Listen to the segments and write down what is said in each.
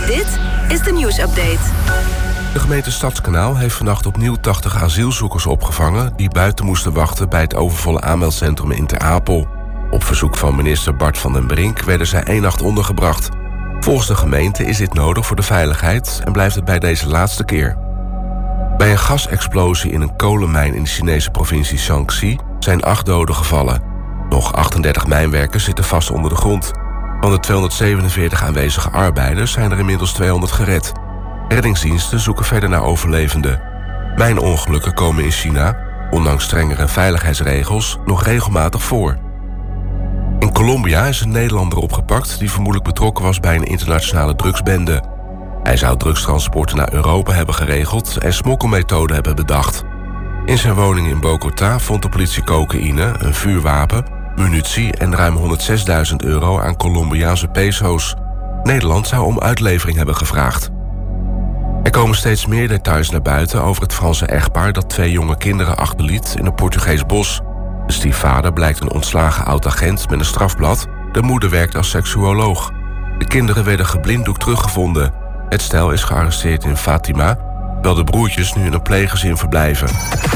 Dit is de nieuwsupdate. De gemeente Stadskanaal heeft vannacht opnieuw 80 asielzoekers opgevangen die buiten moesten wachten bij het overvolle aanmeldcentrum in Ter Apel. Op verzoek van minister Bart van den Brink werden zij 1 nacht ondergebracht. Volgens de gemeente is dit nodig voor de veiligheid en blijft het bij deze laatste keer. Bij een gasexplosie in een kolenmijn in de Chinese provincie Shaanxi zijn 8 doden gevallen. Nog 38 mijnwerkers zitten vast onder de grond. Van de 247 aanwezige arbeiders zijn er inmiddels 200 gered. Reddingsdiensten zoeken verder naar overlevenden. Mijnongelukken komen in China, ondanks strengere veiligheidsregels, nog regelmatig voor. In Colombia is een Nederlander opgepakt die vermoedelijk betrokken was bij een internationale drugsbende. Hij zou drugstransporten naar Europa hebben geregeld en smokkelmethoden hebben bedacht. In zijn woning in Bogota vond de politie cocaïne, een vuurwapen, munitie en ruim €106.000 aan Colombiaanse peso's. Nederland zou om uitlevering hebben gevraagd. Er komen steeds meer details naar buiten over het Franse echtpaar dat 2 jonge kinderen achterliet in een Portugees bos. De stiefvader blijkt een ontslagen oud-agent met een strafblad. De moeder werkt als seksuoloog. De kinderen werden geblinddoekt teruggevonden. Het stel is gearresteerd in Fatima, terwijl de broertjes nu in een pleeggezin verblijven.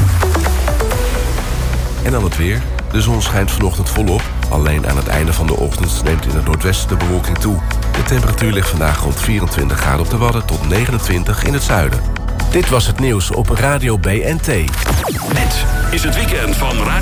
En dan het weer. De zon schijnt vanochtend volop. Alleen aan het einde van de ochtend neemt in het noordwesten de bewolking toe. De temperatuur ligt vandaag rond 24 graden op de Wadden tot 29 in het zuiden. Dit was het nieuws op Radio BNT. Dit is het weekend van Radio